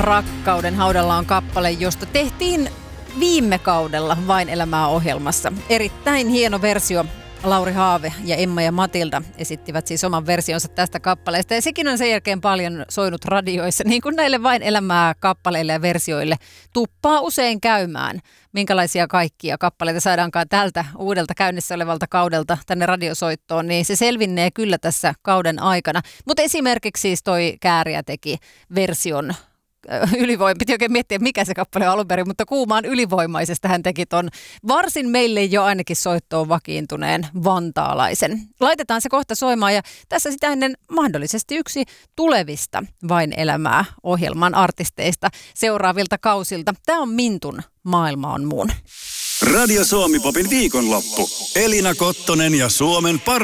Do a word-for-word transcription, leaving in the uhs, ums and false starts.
Rakkauden haudalla on kappale, josta tehtiin viime kaudella Vain elämää -ohjelmassa. Erittäin hieno versio. Lauri Haave ja Emma ja Matilda esittivät siis oman versionsa tästä kappaleesta. Ja sekin on sen jälkeen paljon soinut radioissa, niin kuin näille Vain elämää -kappaleille ja versioille tuppaa usein käymään. Minkälaisia kaikkia kappaleita saadaankaan tältä uudelta käynnissä olevalta kaudelta tänne radiosoittoon, niin se selvinnee kyllä tässä kauden aikana. Mutta esimerkiksi siis toi Kääriä teki version ylivoima, piti oikein miettiä, mikä se kappale on alun perin, mutta Kuumaan ylivoimaisesta hän teki ton varsin meille jo ainakin soittoon vakiintuneen vantaalaisen. Laitetaan se kohta soimaan ja tässä sitä ennen mahdollisesti yksi tulevista Vain elämää -ohjelman artisteista seuraavilta kausilta. Tämä on Mintun Maailma on mun. Radio Suomi Popin viikonloppu. Elina Kottonen ja Suomen parhaat